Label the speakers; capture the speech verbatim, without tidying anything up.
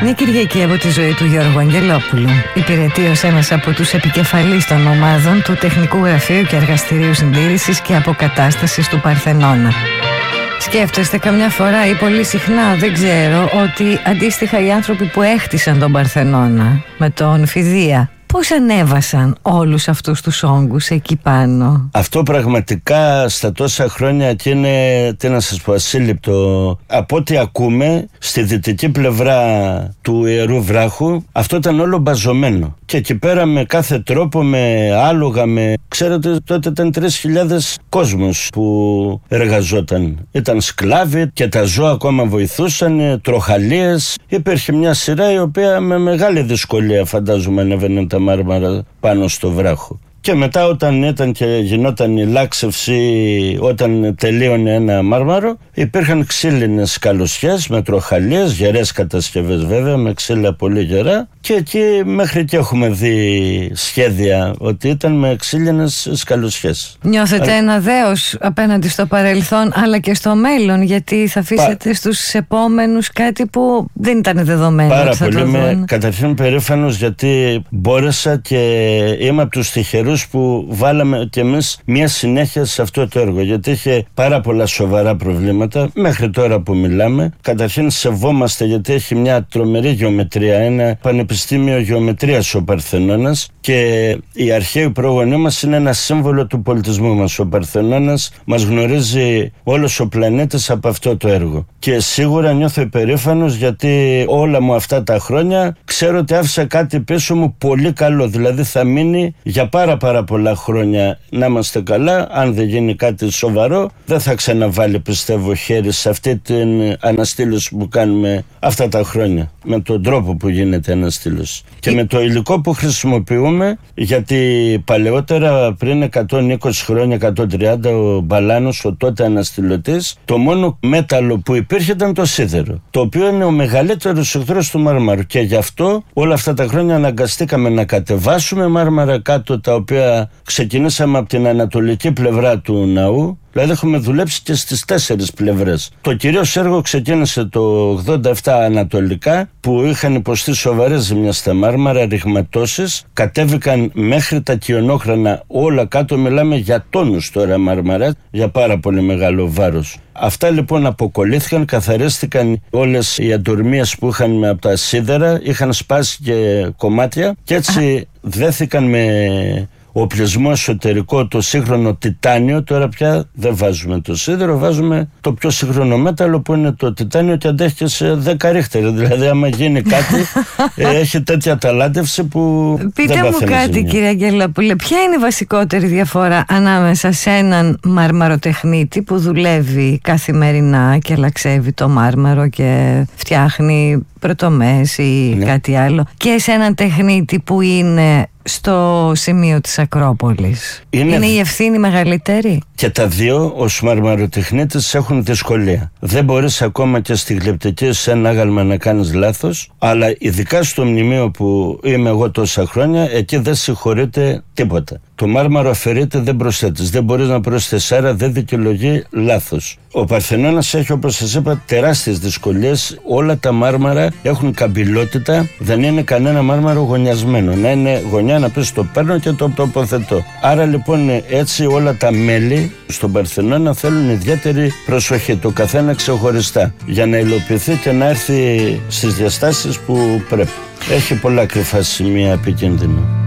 Speaker 1: Μια Κυριακή από τη ζωή του Γιώργου Αγγελόπουλου υπηρετεί ως ένας από τους επικεφαλείς των ομάδων του Τεχνικού Γραφείου και Εργαστηρίου Συντήρησης και Αποκατάστασης του Παρθενώνα. Σκέφτεστε καμιά φορά ή πολύ συχνά, δεν ξέρω, ότι αντίστοιχα οι άνθρωποι που έχτισαν τον Παρθενώνα με τον Φιδία, πώς ανέβασαν όλους αυτούς τους όγκους εκεί πάνω?
Speaker 2: Αυτό πραγματικά στα τόσα χρόνια και είναι, τι να σας πω, ασύλληπτο. Από ό,τι ακούμε, στη δυτική πλευρά του Ιερού Βράχου, αυτό ήταν όλο μπαζωμένο. Και εκεί πέρα με κάθε τρόπο, με άλογα, με... Ξέρετε, τότε ήταν τρεις χιλιάδες κόσμος που εργαζόταν. Ήταν σκλάβοι και τα ζώα ακόμα βοηθούσαν, τροχαλίες. Υπήρχε μια σειρά η οποία με μεγάλη δυσκολία, φαντάζομαι, ανέβαινε τα μάρμαρα πάνω στο βράχο. Και μετά όταν ήταν και γινόταν η λάξευση, όταν τελείωνε ένα μάρμαρο, υπήρχαν ξύλινες καλοσιές με τροχαλίες, γερές κατασκευές βέβαια, με ξύλα πολύ γερά, και εκεί μέχρι και έχουμε δει σχέδια ότι ήταν με ξύλινες σκαλοσιές.
Speaker 1: Νιώθετε Α... ένα δέος απέναντι στο παρελθόν αλλά και στο μέλλον, γιατί θα αφήσετε Πα... στους επόμενους κάτι που δεν ήταν δεδομένο?
Speaker 2: Πάρα πολύ. Είμαι καταρχήν περήφανος γιατί μπόρεσα και είμαι από τους τυχερούς που βάλαμε κι εμείς μια συνέχεια σε αυτό το έργο, γιατί είχε πάρα πολλά σοβαρά προβλήματα μέχρι τώρα που μιλάμε. Καταρχήν σεβόμαστε, γιατί έχει μια τρομερή γεωμετρία, ένα πανεπιστήμιο γεωμετρίας ο Παρθενώνας, και οι αρχαίοι πρόγονοί μας είναι ένα σύμβολο του πολιτισμού μας. Ο Παρθενώνας μας γνωρίζει όλος ο πλανήτης από αυτό το έργο, και σίγουρα νιώθω υπερήφανος, γιατί όλα μου αυτά τα χρόνια ξέρω ότι άφησα κάτι πίσω μου πολύ καλό, δηλαδή θα μείνει για πάρα πάρα πολλά χρόνια. Να είμαστε καλά, αν δεν γίνει κάτι σοβαρό δεν θα ξαναβάλει, πιστεύω, χέρι σε αυτή την αναστήλωση που κάνουμε αυτά τα χρόνια, με τον τρόπο που γίνεται αναστήλωση και με το υλικό που χρησιμοποιούμε, γιατί παλαιότερα, πριν εκατόν είκοσι χρόνια, εκατόν τριάντα, ο Μπαλάνος, ο τότε αναστηλωτής, το μόνο μέταλλο που υπήρχε ήταν το σίδερο, το οποίο είναι ο μεγαλύτερος εχθρός του μάρμαρου, και γι' αυτό όλα αυτά τα χρόνια αναγκαστήκαμε να κατεβάσουμε μάρμαρα κάτω, τα οποία ξεκινήσαμε από την ανατολική πλευρά του ναού. Δηλαδή έχουμε δουλέψει και στις τέσσερις πλευρές. Το κυρίως έργο ξεκίνησε το ογδόντα επτά ανατολικά, που είχαν υποστεί σοβαρές ζημιές στα μάρμαρα, ρηγματώσεις, κατέβηκαν μέχρι τα κοιονόχρανα όλα κάτω. Μιλάμε για τόνους τώρα μάρμαρα, για πάρα πολύ μεγάλο βάρος. Αυτά λοιπόν αποκολλήθηκαν, καθαρίστηκαν όλες οι αντορμίες που είχαν από τα σίδερα, είχαν σπάσει και κομμάτια, και έτσι δέθηκαν με οπλισμό εσωτερικό το σύγχρονο τιτάνιο. Τώρα πια δεν βάζουμε το σίδερο, βάζουμε το πιο σύγχρονο μέταλλο που είναι το τιτάνιο, και αντέχει και σε δέκα ρίχτερ. Δηλαδή άμα γίνει κάτι ε, έχει τέτοια ταλάντευση που
Speaker 1: Πείτε
Speaker 2: δεν
Speaker 1: μου κάτι ζημιά. Κύριε Αγγελόπουλε, ποια είναι η βασικότερη διαφορά ανάμεσα σε έναν μαρμαροτεχνίτη που δουλεύει καθημερινά και λαξεύει το μάρμαρο και φτιάχνει πρωτομές ή ναι. κάτι άλλο, και σε έναν τεχνίτη που είναι στο σημείο της Ακρόπολης? Είναι, είναι η ευθύνη μεγαλύτερη?
Speaker 2: Και τα δύο ως μαρμαροτεχνίτες έχουν δυσκολία. Δεν μπορείς ακόμα και στη γλυπτική σε ένα άγαλμα να κάνεις λάθος, αλλά ειδικά στο μνημείο που είμαι εγώ τόσα χρόνια, εκεί δεν συγχωρείται τίποτα. Το μάρμαρο αφαιρείται, δεν προσθέτεις, δεν μπορείς να προσθέσεις, άρα δεν δικαιολογεί λάθος. Ο Παρθενώνας έχει, όπως σας είπα, τεράστιες δυσκολίες. Όλα τα μάρμαρα έχουν καμπυλότητα, δεν είναι κανένα μάρμαρο γωνιασμένο. Να είναι γωνιά, να πεις το παίρνω και το τοποθετώ. Άρα λοιπόν έτσι όλα τα μέλη στον Παρθενώνα θέλουν ιδιαίτερη προσοχή, το καθένα ξεχωριστά, για να υλοποιηθεί και να έρθει στις διαστάσεις που πρέπει. Έχει πολλά κρυφά σημεία επικίνδυνα.